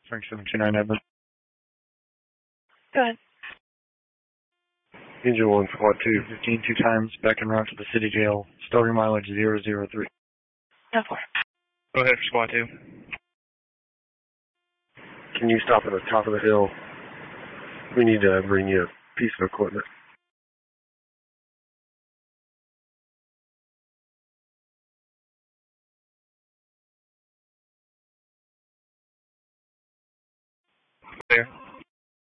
Frank 729 Edmund. Go ahead. Engine 1, squad 2. 15 two times, back en route to the city jail. Starting mileage 003. No, 4. Go ahead for squad 2. Can you stop at the top of the hill? We need to bring you a piece of equipment. There.